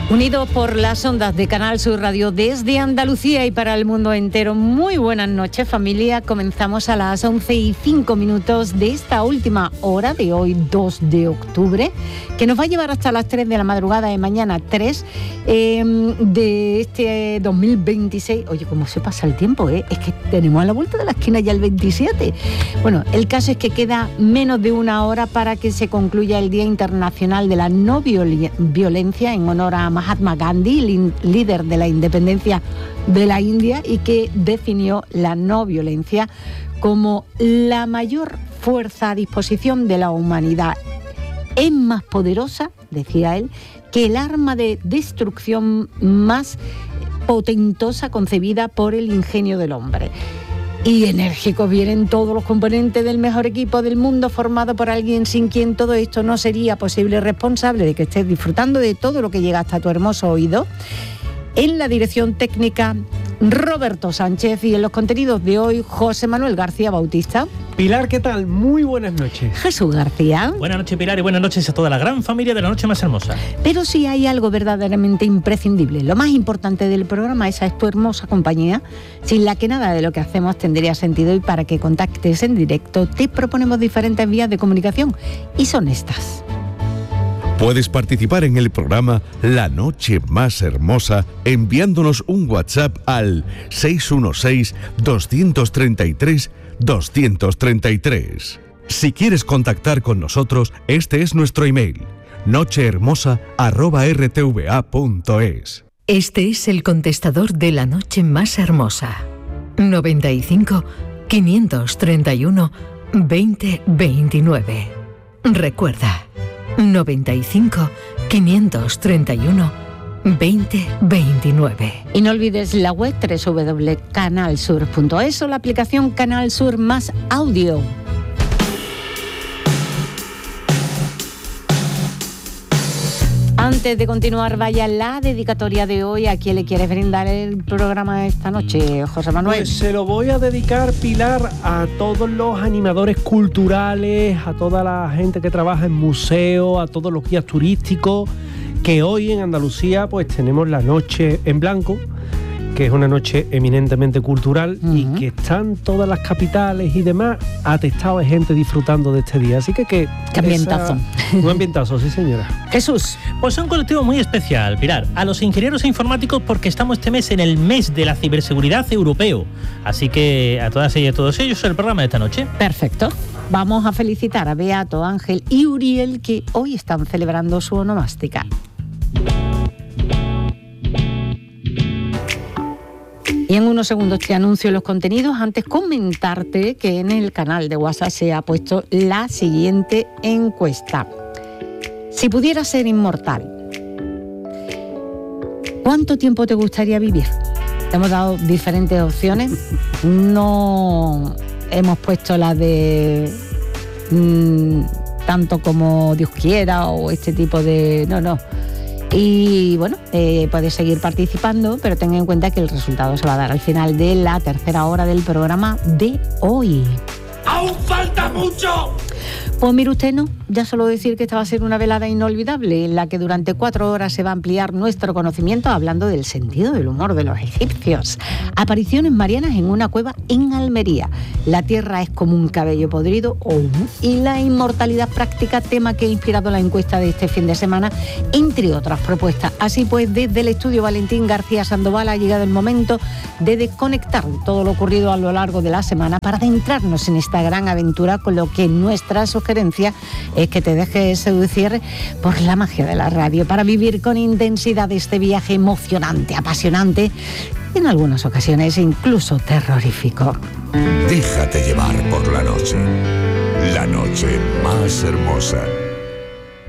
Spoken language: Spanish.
Unidos por las ondas de Canal Sur Radio desde Andalucía y para el mundo entero. Muy buenas noches, familia. Comenzamos a las 11:05 de esta última hora de hoy, 2 de octubre, que nos va a llevar hasta las 3 de la madrugada de mañana 3 de este 2026. Oye, cómo se pasa el tiempo, ¿eh? Es que tenemos a la vuelta de la esquina ya el 27. Bueno, el caso es que queda menos de una hora para que se concluya el Día Internacional de la No Violencia en honor a Mahatma Gandhi, líder de la independencia de la India y que definió la no violencia como la mayor fuerza a disposición de la humanidad. Es más poderosa, decía él, que el arma de destrucción más potentosa concebida por el ingenio del hombre. Y enérgicos vienen todos los componentes del mejor equipo del mundo, formado por alguien sin quien todo esto no sería posible, responsable de que estés disfrutando de todo lo que llega hasta tu hermoso oído. En la dirección técnica, Roberto Sánchez, y en los contenidos de hoy, José Manuel García Bautista. Pilar, ¿qué tal? Muy buenas noches. Jesús García. Buenas noches, Pilar, y buenas noches a toda la gran familia de La Noche Más Hermosa. Pero si hay algo verdaderamente imprescindible, lo más importante del programa, esa es tu hermosa compañía, sin la que nada de lo que hacemos tendría sentido, y para que contactes en directo te proponemos diferentes vías de comunicación, y son estas. Puedes participar en el programa La Noche Más Hermosa enviándonos un WhatsApp al 616-233-233. Si quieres contactar con nosotros, este es nuestro email: nochehermosa@rtva.es. Este es el contestador de La Noche Más Hermosa. 95 531 2029. Recuerda, 95 531 2029. Y no olvides la web www.canalsur.es o la aplicación Canal Sur Más Audio. Antes de continuar, vaya la dedicatoria de hoy. ¿A quién le quieres brindar el programa esta noche, José Manuel? Pues se lo voy a dedicar, Pilar, a todos los animadores culturales, a toda la gente que trabaja en museos, a todos los guías turísticos, que hoy en Andalucía pues tenemos la Noche en Blanco, que es una noche eminentemente cultural, y que están todas las capitales y demás atestados de gente disfrutando de este día. Así que qué ambientazo. Un ambientazo, sí señora. Jesús. Pues un colectivo muy especial, Pilar, a los ingenieros e informáticos, porque estamos este mes en el mes de la ciberseguridad europeo. Así que a todas ellas y a todos ellos el programa de esta noche. Perfecto. Vamos a felicitar a Beato, Ángel y Uriel, que hoy están celebrando su onomástica. Y en unos segundos te anuncio los contenidos. Antes, comentarte que en el canal de WhatsApp se ha puesto la siguiente encuesta. Si pudieras ser inmortal, ¿cuánto tiempo te gustaría vivir? Te hemos dado diferentes opciones. No hemos puesto la de tanto como Dios quiera o este tipo de... No. Y bueno, puedes seguir participando, pero ten en cuenta que el resultado se va a dar al final de la tercera hora del programa de hoy. ¡Aún falta mucho! Pues mire usted, no, ya solo decir que esta va a ser una velada inolvidable en la que durante 4 horas se va a ampliar nuestro conocimiento hablando del sentido del humor de los egipcios. Apariciones marianas en una cueva en Almería. La tierra es como un cabello podrido y la inmortalidad práctica, tema que ha inspirado la encuesta de este fin de semana, entre otras propuestas. Así pues, desde el estudio Valentín García Sandoval ha llegado el momento de desconectar todo lo ocurrido a lo largo de la semana para adentrarnos en esta gran aventura, con lo que nuestra sugerencia es que te dejes seducir por la magia de la radio para vivir con intensidad este viaje emocionante, apasionante, en algunas ocasiones incluso terrorífico. Déjate llevar por la noche más hermosa.